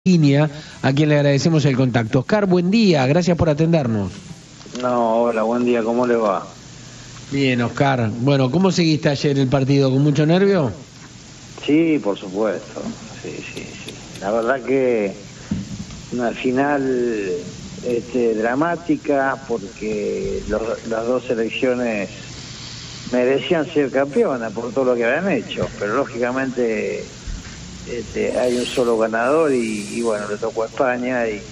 línea, a quien le agradecemos el contacto. Oscar, buen día, gracias por atendernos. No, hola, buen día, ¿cómo le va? Bien, Oscar. Bueno, ¿cómo seguiste ayer el partido? ¿Con mucho nervio? Sí, por supuesto, sí. La verdad que una final dramática porque las dos selecciones merecían ser campeonas por todo lo que habían hecho, pero lógicamente hay un solo ganador y bueno, le tocó a España y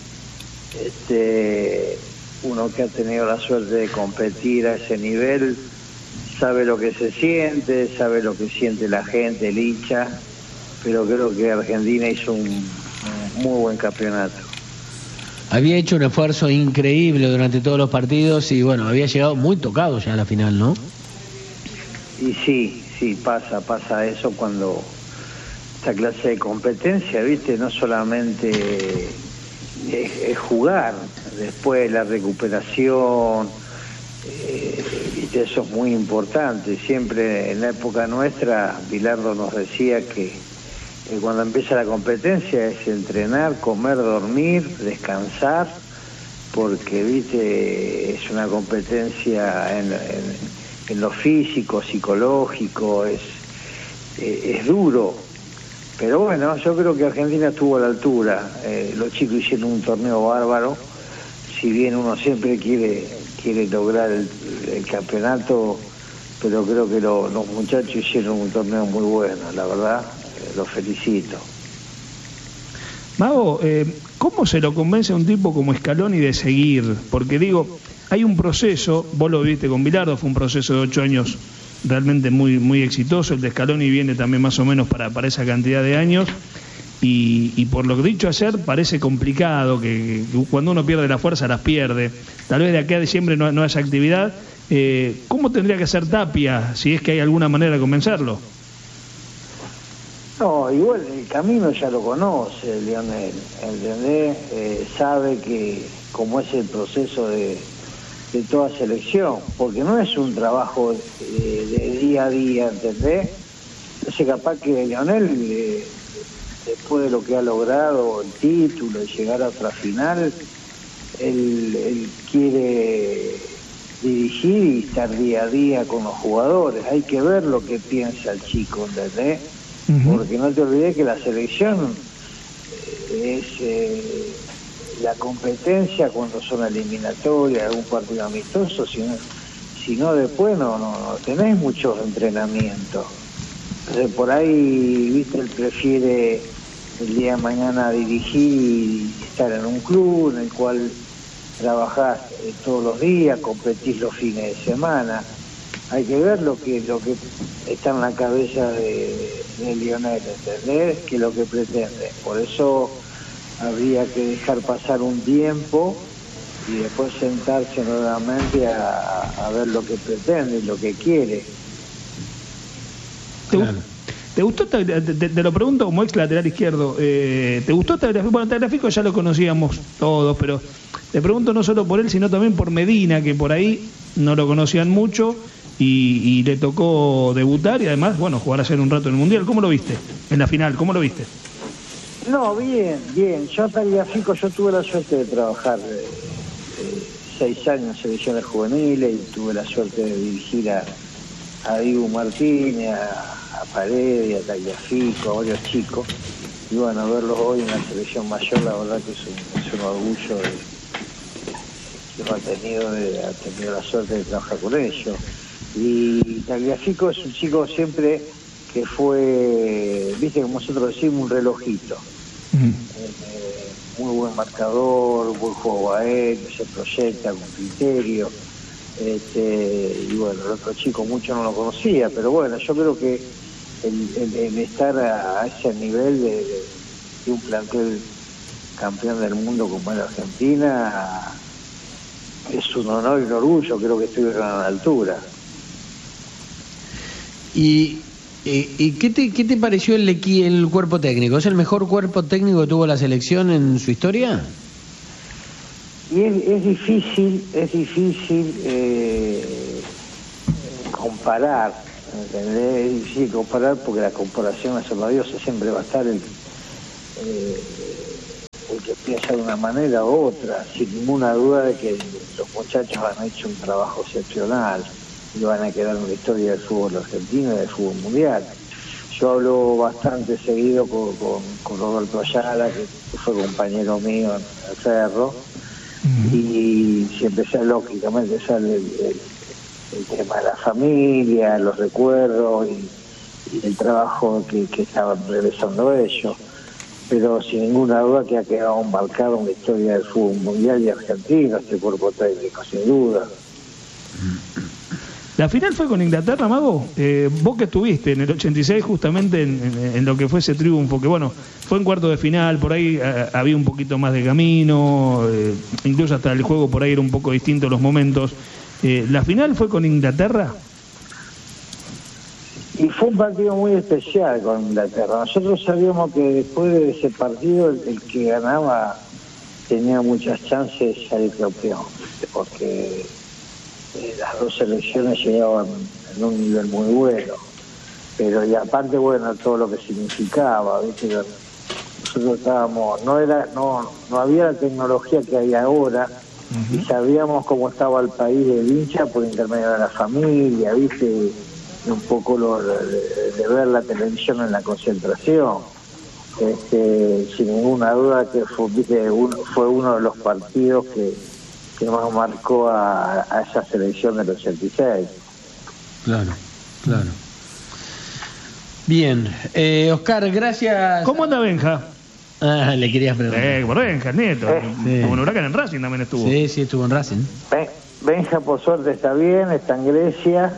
uno que ha tenido la suerte de competir a ese nivel sabe lo que se siente, sabe lo que siente la gente, el hincha, pero creo que Argentina hizo un muy buen campeonato. Había hecho un esfuerzo increíble durante todos los partidos y bueno, había llegado muy tocado ya a la final, ¿no? Y sí, pasa eso cuando esta clase de competencia, ¿viste? No solamente es jugar, después la recuperación, ¿viste? Eso es muy importante. Siempre en la época nuestra, Bilardo nos decía que cuando empieza la competencia es entrenar, comer, dormir, descansar, porque, ¿viste? Es una competencia en lo físico, psicológico, es duro. Pero bueno, yo creo que Argentina estuvo a la altura. Los chicos hicieron un torneo bárbaro. Si bien uno siempre quiere lograr el campeonato, pero creo que los muchachos hicieron un torneo muy bueno, la verdad, los felicito. Mago, ¿cómo se lo convence a un tipo como Scaloni de seguir? Porque digo, hay un proceso, vos lo viste con Bilardo, fue un proceso de 8 años realmente muy exitoso. El de Scaloni viene también más o menos para esa cantidad de años y por lo que dicho ayer parece complicado que cuando uno pierde la fuerza las pierde. Tal vez de aquí a diciembre no haya actividad. ¿Cómo tendría que hacer Tapia si es que hay alguna manera de convencerlo? No, igual el camino ya lo conoce Lionel, ¿entendés? Sabe que como es el proceso de toda selección, porque no es un trabajo de día a día, ¿entendés? Entonces capaz que Lionel, después de lo que ha logrado, el título, y llegar a otra final, él quiere dirigir y estar día a día con los jugadores. Hay que ver lo que piensa el chico, ¿entendés? Porque no te olvides que la selección es la competencia cuando son eliminatorias, algún partido amistoso, si no después no tenés muchos entrenamientos. Entonces por ahí, viste, él prefiere el día de mañana dirigir y estar en un club en el cual trabajás todos los días, competís los fines de semana. Hay que ver lo que está en la cabeza de Lionel, ¿entendés? Que es lo que pretende. Por eso habría que dejar pasar un tiempo y después sentarse nuevamente a ver lo que pretende y lo que quiere. ¿Te gustó? Te lo pregunto como ex lateral izquierdo. ¿Te gustó Tagliafico? Bueno, Tagliafico ya lo conocíamos todos, pero te pregunto no solo por él, sino también por Medina, que por ahí no lo conocían mucho y le tocó debutar y además, bueno, jugar ayer un rato en el Mundial. ¿Cómo lo viste? En la final, ¿cómo lo viste? No, bien. Yo a Tagliafico, yo tuve la suerte de trabajar 6 años en selecciones juveniles y tuve la suerte de dirigir a Dibu Martínez, a Paredes, a Tagliafico, a varios chicos. Y bueno, verlos hoy en la selección mayor, la verdad que es un orgullo que uno ha tenido la suerte de trabajar con ellos. Y Tagliafico es un chico siempre que fue, viste, como nosotros decimos, un relojito. Muy buen marcador, buen juego aéreo, se proyecta con criterio. Y bueno, el otro chico mucho no lo conocía, pero bueno, yo creo que el estar a ese nivel de un plantel campeón del mundo como es la Argentina es un honor y un orgullo. Creo que estuvieron a la altura. ¿Y qué te pareció el cuerpo técnico? ¿Es el mejor cuerpo técnico que tuvo la selección en su historia? Y es difícil comparar, ¿entendés? Es difícil comparar porque la comparación a Salvadiosa siempre va a estar de una manera u otra, sin ninguna duda de que los muchachos han hecho un trabajo excepcional y van a quedar en la historia del fútbol argentino y del fútbol mundial. Yo hablo bastante seguido con Roberto Ayala, que fue compañero mío en el Ferro, y siempre lógicamente sale el tema de la familia, los recuerdos y el trabajo que estaban realizando ellos. Pero sin ninguna duda que ha quedado marcado en la historia del fútbol mundial y argentino, este cuerpo técnico, sin duda. La final fue con Inglaterra, Mago. Vos que estuviste en el 86 justamente en lo que fue ese triunfo, que bueno, fue en cuarto de final, por ahí había un poquito más de camino, incluso hasta el juego por ahí era un poco distinto los momentos. ¿La final fue con Inglaterra? Y fue un partido muy especial con Inglaterra. Nosotros sabíamos que después de ese partido el que ganaba tenía muchas chances de salir campeón, porque las dos selecciones llegaban en un nivel muy bueno, pero y aparte bueno todo lo que significaba, ¿viste? Nosotros estábamos, no había la tecnología que hay ahora, y sabíamos cómo estaba el país del hincha por intermedio de la familia, ¿viste? Y un poco de ver la televisión en la concentración. Sin ninguna duda que fue uno de los partidos que más marcó a esa selección del 86. Claro. Bien, Oscar, gracias. ¿Cómo anda Benja? Le querías preguntar. Por Benja, el nieto. Sí. Como en Huracán en Racing también estuvo. Sí, estuvo en Racing. Benja por suerte está bien, está en Grecia.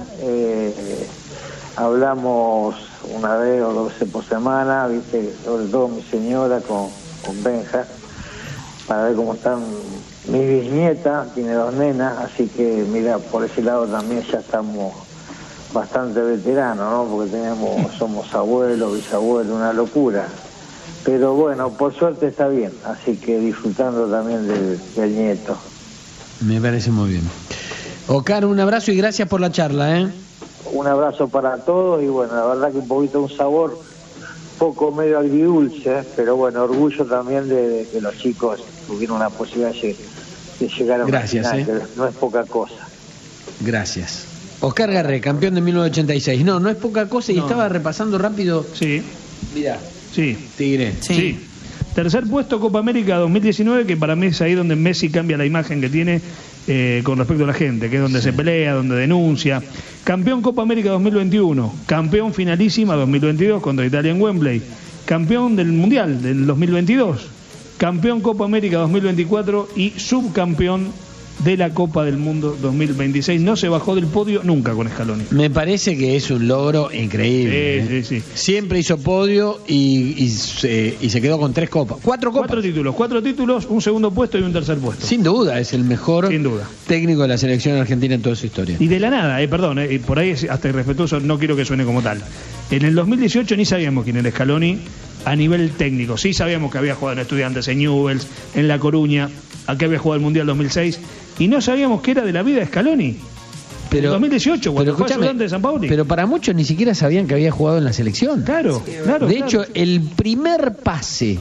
Hablamos una vez o 2 veces por semana, ¿viste? Sobre todo mi señora con Benja, para ver cómo están. Mi bisnieta tiene 2 nenas, así que mira, por ese lado también ya estamos bastante veteranos, ¿no? Porque somos abuelos, bisabuelos, una locura. Pero bueno, por suerte está bien, así que disfrutando también del nieto. Me parece muy bien. Oscar, un abrazo y gracias por la charla, Un abrazo para todos y bueno, la verdad que un poquito un sabor poco medio agridulce, pero bueno, orgullo también de que los chicos tuvieron la posibilidad de llegar a una final, que no es poca cosa. Gracias. Oscar Garré, campeón de 1986. No es poca cosa y estaba repasando rápido. Sí. Mirá. Sí. Tigre. Sí. Tercer puesto Copa América 2019, que para mí es ahí donde Messi cambia la imagen que tiene con respecto a la gente, que es donde se pelea, donde denuncia. Campeón Copa América 2021, campeón finalísima 2022 contra Italia en Wembley, campeón del Mundial del 2022, campeón Copa América 2024 y subcampeón de la Copa del Mundo 2026. No se bajó del podio nunca con Scaloni. Me parece que es un logro increíble. Sí. Siempre hizo podio y se quedó con 3 copas. 4 copas. 4 títulos, un segundo puesto y un tercer puesto. Sin duda, es el mejor técnico de la selección argentina en toda su historia. Y de la nada, perdón, por ahí es hasta irrespetuoso, no quiero que suene como tal. En el 2018 ni sabíamos quién era Scaloni a nivel técnico. Sí sabíamos que había jugado en Estudiantes, en Newell's, en La Coruña, que había jugado el Mundial 2006, y no sabíamos qué era de la vida de Scaloni. Pero en 2018, cuando fue ayudante de San Paoli. Pero para muchos ni siquiera sabían que había jugado en la selección. Claro. De hecho, el primer pase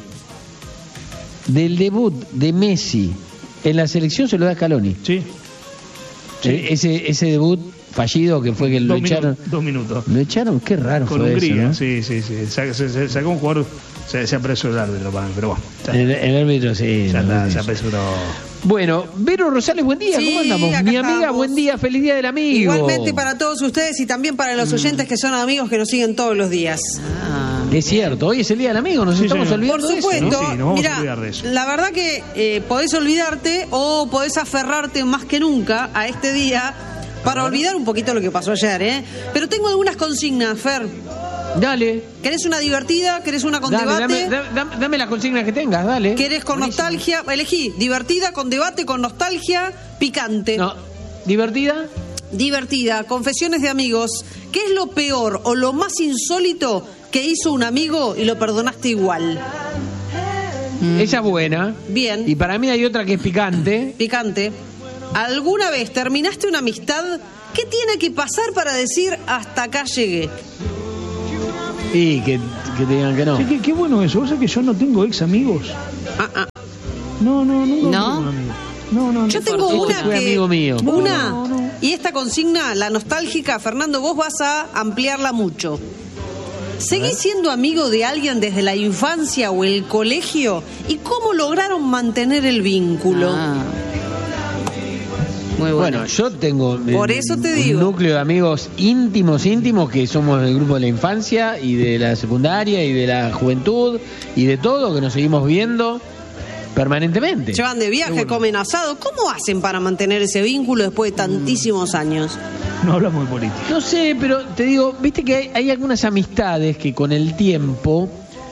del debut de Messi en la selección se lo da Scaloni. Sí. Ese debut fallido que fue que lo echaron. 2 minutos. ¿Lo echaron? Qué raro con fue Hungría, eso, ¿no? Sí. Se sacó un jugador, se apresuró el árbitro, pero bueno. El árbitro, sí. Se apresuró. Bueno, Vero Rosales, buen día, ¿cómo andamos? Mi amiga, estamos. Buen día, feliz día del amigo. Igualmente para todos ustedes y también para los oyentes que son amigos que nos siguen todos los días. Es cierto, hoy es el día del amigo, nos estamos olvidando de eso. Por supuesto, ¿no? Sí, nos vamos a olvidar de eso. La verdad que podés olvidarte o podés aferrarte más que nunca a este día para olvidar un poquito lo que pasó ayer, Pero tengo algunas consignas, Fer. Dale. ¿Querés una divertida? ¿Querés una con debate? Dame las consignas que tengas, dale. ¿Querés con nostalgia? Elegí, divertida, con debate, con nostalgia, picante. No, ¿divertida? Divertida, confesiones de amigos. ¿Qué es lo peor o lo más insólito que hizo un amigo y lo perdonaste igual? Esa es buena. Bien. Y para mí hay otra que es picante. Picante. ¿Alguna vez terminaste una amistad? ¿Qué tiene que pasar para decir hasta acá llegué? Y que te digan que no. Sí, qué bueno eso. ¿Vos sabés que yo no tengo ex amigos? No, nunca ¿No? fui un amigo. No. Yo tengo Este una fue que... amigo mío. Una, y esta consigna, la nostálgica, Fernando, vos vas a ampliarla mucho. ¿Seguís siendo amigo de alguien desde la infancia o el colegio? ¿Y cómo lograron mantener el vínculo? Ah. Muy bueno. Bueno, yo tengo Por eso te digo. un núcleo de amigos íntimos que somos del grupo de la infancia y de la secundaria y de la juventud y de todo, que nos seguimos viendo permanentemente. Se van de viaje, comen asado. ¿Cómo hacen para mantener ese vínculo después de tantísimos años? No hablamos de política. No sé, pero te digo, viste que hay algunas amistades que con el tiempo,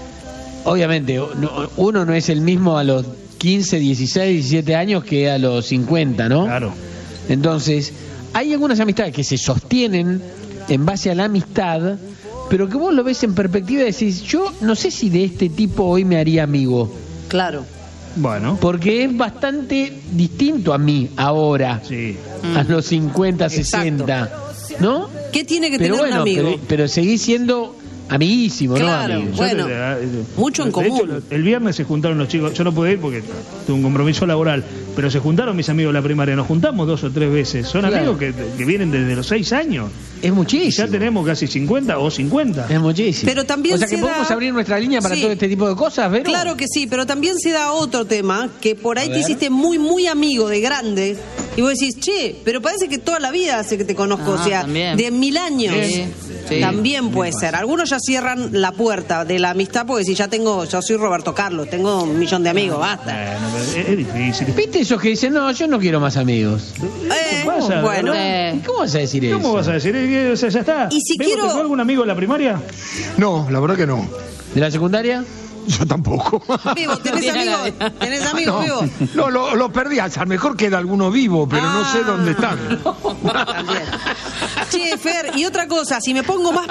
obviamente, uno no es el mismo a los 15, 16, 17 años que a los 50, ¿no? Claro. Entonces, hay algunas amistades que se sostienen en base a la amistad, pero que vos lo ves en perspectiva y decís, yo no sé si de este tipo hoy me haría amigo. Claro. Bueno. Porque es bastante distinto a mí ahora, Sí. a los 50, 60, ¿no? ¿Qué tiene que Pero tener bueno, un amigo? pero seguís siendo amiguísimo, Claro. ¿no? Amigo. Bueno, mucho en de común. hecho, el viernes se juntaron los chicos, yo no pude ir porque tuve un compromiso laboral, pero se juntaron mis amigos de la primaria, nos juntamos 2 o 3 veces, son Claro. amigos que vienen desde los 6 años, Es muchísimo. ya tenemos casi 50 o 50. Es muchísimo. Pero también o sea que se podemos da- abrir nuestra línea para Sí. todo este tipo de cosas, ¿verdad? Claro que sí, pero también se da otro tema, que por ahí A te ver. hiciste muy, muy amigo de grande, y vos decís, che, pero parece que toda la vida hace que te conozco, Ah, o sea, también. de 1000 años. Sí. También puede ser. Algunos ya cierran la puerta de la amistad porque si yo soy Roberto Carlos, tengo 1 millón de amigos, basta. Bueno, pero es difícil. ¿Viste esos que dicen, no, yo no quiero más amigos? pasa? Bueno. ¿Y cómo vas a decir eso? ¿Cómo vas a decir? O sea, ya está. Y si ¿Bebo, quiero- ¿te fue algún amigo de la primaria? No, la verdad que no. ¿De la secundaria? Yo tampoco. Vivo, ¿tenés Tiene amigos? la- ¿Tenés amigos No, vivos? no, lo perdí. A lo mejor queda alguno vivo, pero no sé dónde están. También. Che, Fer, y otra cosa, si me pongo más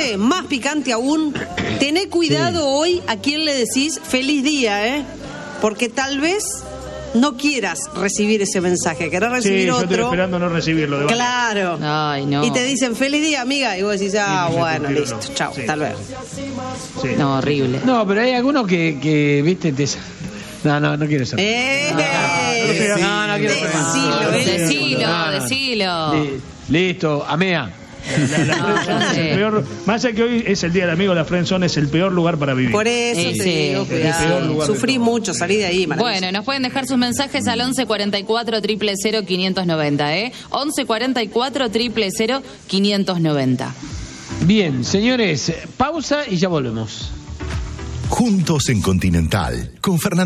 picante aún, tené cuidado hoy a quién le decís feliz día, ¿eh? Porque tal vez no quieras recibir ese mensaje, querés Sí, recibir yo estoy otro. esperando no recibirlo. De verdad. Claro. Ay, no. Y te dicen feliz día, amiga, y vos decís, ah, Sí, no sé, bueno, prefiero listo, no. chao, Sí. tal vez. Sí. No, horrible. No, pero hay algunos que viste, no quiero saber. No, no quiero saber. Decilo. Listo, Amea. La friendzone es el peor, más allá que hoy es el día del amigo, la friendzone es el peor lugar para vivir. Por eso Sí, te sí, digo, es el peor cuidado. lugar de Sufrí todo. mucho, salí de ahí, maravilloso. Bueno, nos pueden dejar sus mensajes al 11 44 000 590, ¿eh? 11 44 000 590. Bien, señores, pausa y ya volvemos. Juntos en Continental, con Fernando